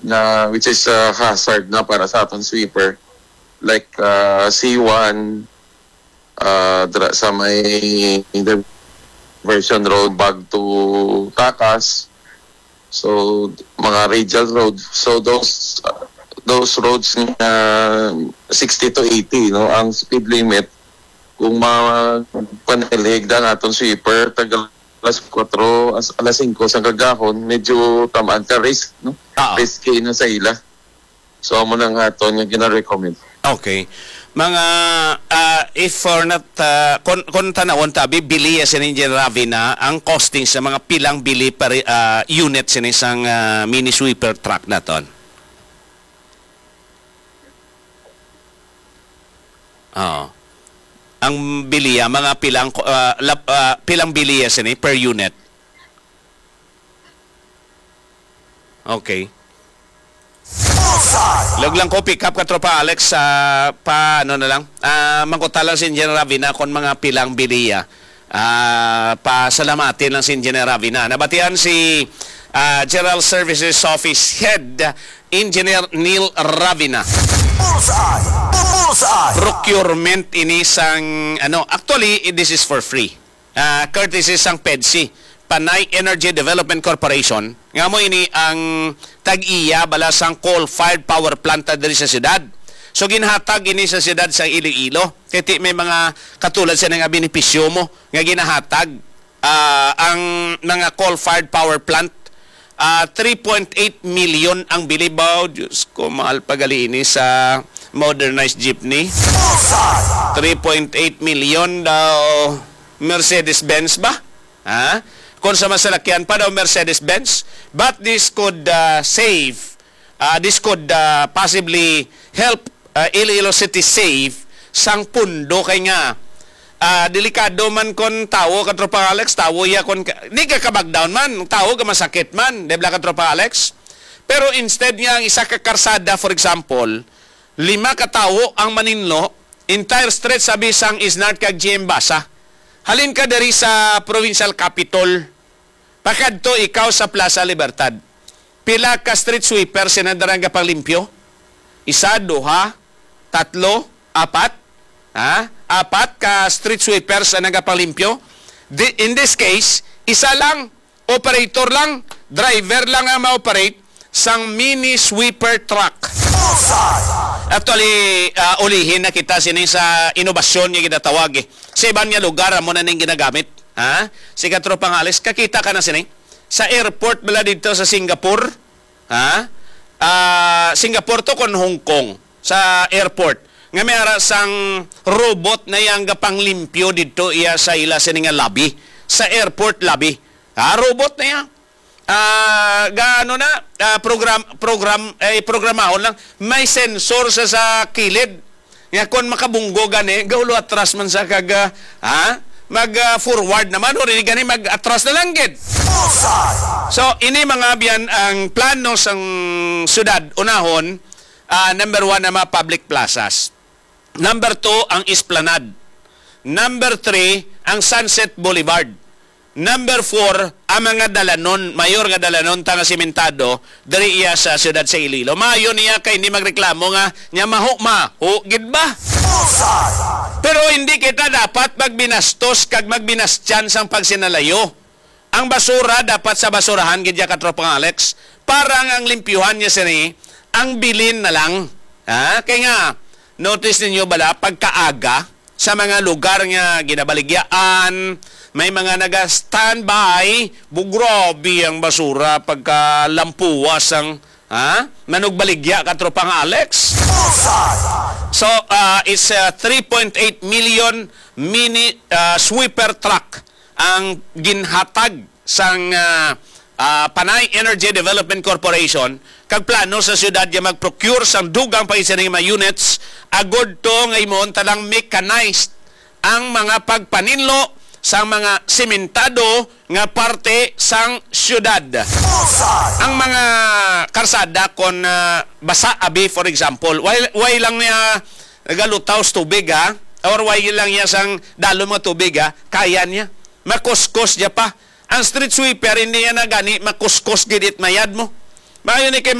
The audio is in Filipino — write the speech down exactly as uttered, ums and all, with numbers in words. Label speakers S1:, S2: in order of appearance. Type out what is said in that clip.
S1: na which is uh, hazard na para sa aton sweeper like uh, C one uh, sa may diversion road back to Takas, so mga radial road, so those uh, those roads na sixty to eighty no ang speed limit kung mapanilhigda naton sweeper tagal alas kwatro, alas singko sa kagahon, medyo tamaan ka risk, no? Uh-oh. Risky na sa ila. So, amo na nga ito nga gina-recommend.
S2: Okay. Mga, uh, if for not, uh, kung, kung tanawon tabi, bili sa Ninja Ravi na ang costing sa mga pilang bili per uh, unit sa isang uh, mini sweeper truck na ton. Oo. Ang biliya, mga pilang uh, lap, uh, pilang biliya sini per unit. Okay. Log lang ko pick up ka tropa Alex sa uh, pa ano na lang. Ah uh, mangkota lang si Engineer Ravina kon mga pilang biliya. Ah uh, pa salamatin lang si Engineer Ravina. Nabatian si uh, General Services Office Head Engineer Neil Ravina. Bullseye! Bullseye! Procurement ini sang ano, actually this is for free. Uh, courtesy sang P E D C, Panay Energy Development Corporation. Nga mo ini ang tag-iya bala sang coal-fired power plant diri sa siyudad. So ginhatag ini sa siyudad sa Iloilo. Kiti may mga katulad sa nga benepisyo mo nga ginahatag uh, ang mga coal-fired power plant. Uh, three point eight million ang bilibaw. Diyos ko, mahal pagali ini sa modernized jeepney. three point eight million daw Mercedes-Benz ba? Ha? Kung sa masalakyan pa daw Mercedes-Benz. But this could uh, save, uh, this could uh, possibly help uh, Iloilo City save sang pundo kay nga Uh, delikado man kon tawo ka tropa Alex, tawo ya kon di ka kabagdown man, tawo ka masakit man, debla ka tropa Alex. Pero instead nga ang isa ka karsada, for example, lima ka tawo ang maninlo, entire stretch sa bisang Isnart kag G M Basa. Halin ka dari sa provincial capital, pakadto ikaw sa Plaza Libertad. Pila ka street sweeper sinadarang ka panglimpyo? Isa, duha, tatlo, apat, ha? Apat ka street sweepers na nagapalimpyo. In this case, isa lang, operator lang, driver lang ang ma-operate sang mini sweeper truck. Actually, uh, ulihin na kita sini sa inobasyon niya ginatawag eh. Sa ibang niya lugar mo na nang ginagamit. Ha? Si Katropang Alex, kakita ka na sini. Sa airport bala dito sa Singapore. Ha? Uh, Singapore to kon Hong Kong. Sa airport. Nga may ara sang robot na yang gapanglimpyo dito iya sa ila sa nga lobby, sa airport lobby. Ah, robot na yan. Ah, gaano na ah, program program ay eh, programahon lang, may sensor sa sa kilid. Nga kon makabunggo gani, gaulo atras man sa kaga, ha? Mag uh, forward naman o rin gani mag atras na lang gid. So ini mga biyan ang plano sang syudad unahon, uh, number one na mga public plazas. Number two, ang Esplanade. Number three, ang Sunset Boulevard. Number four, ang mga dalanon, mayor nga dalanon, tanga simentado, dari iya sa siyudad sa Iloilo. Mayo niya kay hindi magreklamo nga, niya maho, maho, gid ba? Pero hindi kita dapat magbinastos kag magbinastyan sang pagsinalayo. Ang basura dapat sa basurahan, gid ya Katropang Alex, parang ang limpyuhan niya sini, ang bilin na lang. Ha? Kaya nga, notice ninyo bala, pagkaaga sa mga lugar nga ginabaligyaan, may mga naga-standby, bugrobi ang basura pagka lampuwas ang ha? Manugbaligya Katropang Alex. So, uh, it's a three point eight million mini uh, sweeper truck ang ginhatag sang uh, uh, Panay Energy Development Corporation kag plano sa siyudad nga mag-procure sang dugang pa isa ng mga units agod to ngayon talang mechanized ang mga pagpaninlo sang mga sementado nga parte sang siyudad. Ang mga karsada kon uh, basa abi for example, why, why lang niya nagalutaw tubig ha? Or why lang niya sang dalo mga tubig ha? Kaya niya. Makuskos niya pa. Ang street sweeper hindi niya na gani makuskos gidit mayad mo. Mayo ni kay